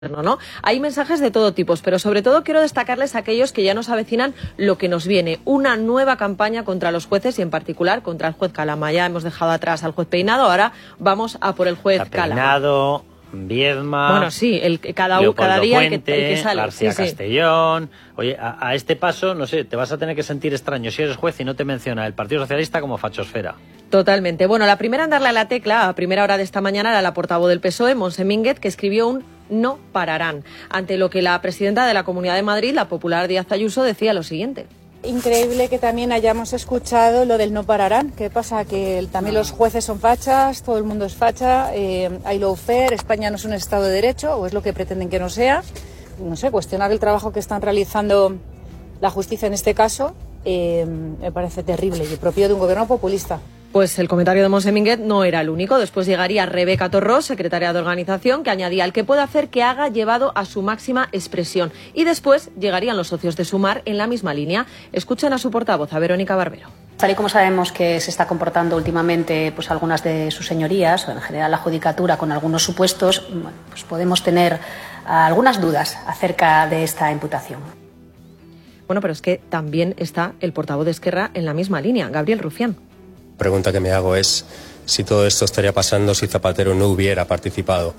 ¿no? Hay mensajes de todo tipo, pero sobre todo quiero destacarles a aquellos que ya nos avecinan lo que nos viene, una nueva campaña contra los jueces y en particular contra el juez Calama. Ya hemos dejado atrás al juez Peinado, ahora vamos a por el juez Calama. Peinado, Viedma, bueno, sí, cada día Puente, el que sale. García Castellón. Oye, a este paso, no sé, te vas a tener que sentir extraño si eres juez y no te menciona el Partido Socialista como fachosfera. Totalmente. Bueno, la primera en darle a la tecla a primera hora de esta mañana era la portavoz del PSOE, Montse Mínguez, que escribió un "no pararán", ante lo que la presidenta de la Comunidad de Madrid, la popular Díaz Ayuso, decía lo siguiente. Increíble que también hayamos escuchado lo del no pararán. ¿Qué pasa? Que también los jueces son fachas, todo el mundo es facha, hay lawfare, España no es un Estado de Derecho, o es lo que pretenden que no sea. No sé, cuestionar el trabajo que están realizando la justicia en este caso me parece terrible y propio de un gobierno populista. Pues el comentario de Montse Mínguez no era el único. Después llegaría Rebeca Torrós, secretaria de organización, que añadía: el que pueda hacer que haga llevado a su máxima expresión. Y después llegarían los socios de Sumar en la misma línea. Escuchen a su portavoz, a Verónica Barbero. Tal y como sabemos que se está comportando últimamente pues algunas de sus señorías, o en general la judicatura, con algunos supuestos, pues podemos tener algunas dudas acerca de esta imputación. Bueno, pero es que también está el portavoz de Esquerra en la misma línea, Gabriel Rufián. La pregunta que me hago es si todo esto estaría pasando si Zapatero no hubiera participado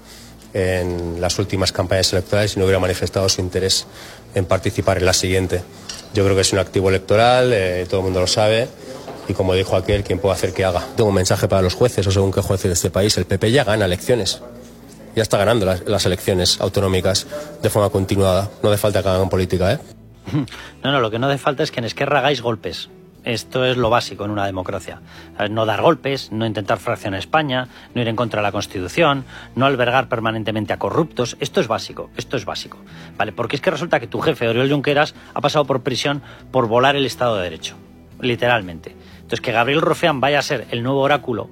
en las últimas campañas electorales y no hubiera manifestado su interés en participar en la siguiente. Yo creo que es un activo electoral, todo el mundo lo sabe, y como dijo aquel, ¿quién puede hacer que haga? Tengo un mensaje para los jueces, o según qué jueces de este país. El PP ya gana elecciones, ya está ganando las elecciones autonómicas de forma continuada. No hace falta que hagan política, ¿eh? No, lo que no hace falta es que en Esquerra hagáis golpes. Esto es lo básico en una democracia. No dar golpes, no intentar fraccionar España, no ir en contra de la Constitución, no albergar permanentemente a corruptos. Esto es básico, ¿vale? Porque es que resulta que tu jefe, Oriol Junqueras, ha pasado por prisión por volar el Estado de Derecho, literalmente. Entonces, que Gabriel Rufián vaya a ser el nuevo oráculo,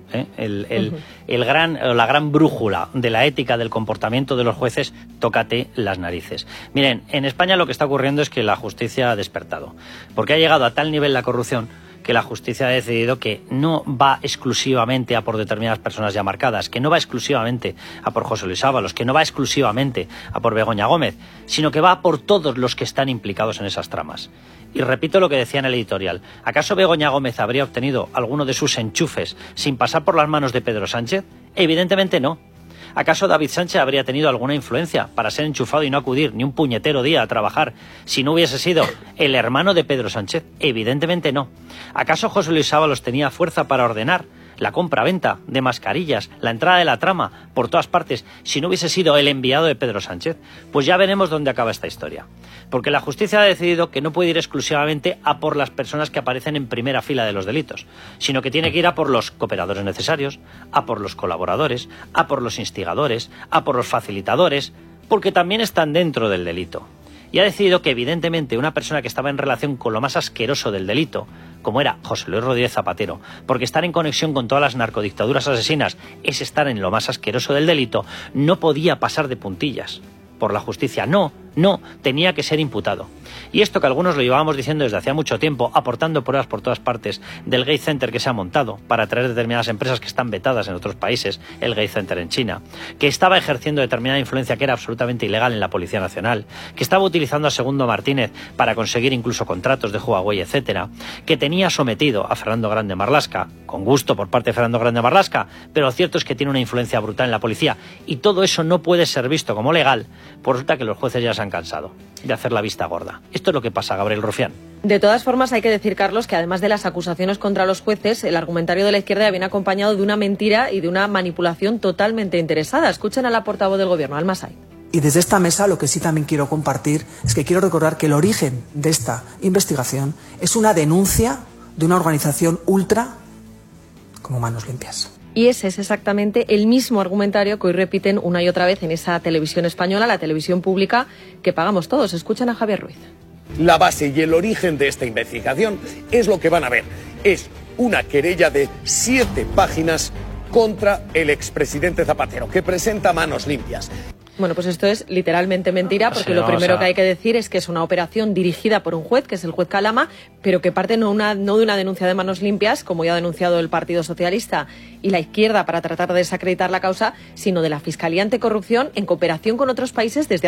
la gran brújula de la ética del comportamiento de los jueces, tócate las narices. Miren, en España lo que está ocurriendo es que la justicia ha despertado, porque ha llegado a tal nivel la corrupción que la justicia ha decidido que no va exclusivamente a por determinadas personas ya marcadas, que no va exclusivamente a por José Luis Ábalos, que no va exclusivamente a por Begoña Gómez, sino que va a por todos los que están implicados en esas tramas. Y repito lo que decía en el editorial, ¿acaso Begoña Gómez habría obtenido alguno de sus enchufes sin pasar por las manos de Pedro Sánchez? Evidentemente no. ¿Acaso David Sánchez habría tenido alguna influencia para ser enchufado y no acudir ni un puñetero día a trabajar si no hubiese sido el hermano de Pedro Sánchez? Evidentemente no. ¿Acaso José Luis Ábalos tenía fuerza para ordenar la compra-venta de mascarillas, la entrada de la trama por todas partes, si no hubiese sido el enviado de Pedro Sánchez? Pues ya veremos dónde acaba esta historia. Porque la justicia ha decidido que no puede ir exclusivamente a por las personas que aparecen en primera fila de los delitos, sino que tiene que ir a por los cooperadores necesarios, a por los colaboradores, a por los instigadores, a por los facilitadores, porque también están dentro del delito. Y ha decidido que, evidentemente, una persona que estaba en relación con lo más asqueroso del delito, como era José Luis Rodríguez Zapatero, porque estar en conexión con todas las narcodictaduras asesinas es estar en lo más asqueroso del delito, no podía pasar de puntillas por la justicia. No, tenía que ser imputado. Y esto que algunos lo llevábamos diciendo desde hacía mucho tiempo, aportando pruebas por todas partes del Gate Center que se ha montado para atraer determinadas empresas que están vetadas en otros países, el Gate Center en China, que estaba ejerciendo determinada influencia que era absolutamente ilegal en la Policía Nacional, que estaba utilizando a Segundo Martínez para conseguir incluso contratos de Huawei, etcétera, que tenía sometido a Fernando Grande Marlaska, con gusto por parte de Fernando Grande Marlaska, pero lo cierto es que tiene una influencia brutal en la policía, y todo eso no puede ser visto como legal, pues resulta que los jueces ya se han cansado de hacer la vista gorda. Esto es lo que pasa, Gabriel Rufián. De todas formas, hay que decir, Carlos, que además de las acusaciones contra los jueces, el argumentario de la izquierda viene acompañado de una mentira y de una manipulación totalmente interesada. Escuchen a la portavoz del Gobierno, Alma Sainz. Y desde esta mesa lo que sí también quiero compartir es que quiero recordar que el origen de esta investigación es una denuncia de una organización ultra como Manos Limpias. Y ese es exactamente el mismo argumentario que hoy repiten una y otra vez en esa televisión española, la televisión pública que pagamos todos. Escuchan a Javier Ruiz. La base y el origen de esta investigación es lo que van a ver. Es una querella de 7 páginas contra el expresidente Zapatero, que presenta Manos Limpias. Bueno, pues esto es literalmente mentira, porque Sí, lo primero que hay que decir es que es una operación dirigida por un juez, que es el juez Calama, pero que parte no de una denuncia de manos limpias, como ya ha denunciado el Partido Socialista y la izquierda para tratar de desacreditar la causa, sino de la Fiscalía Anticorrupción en cooperación con otros países desde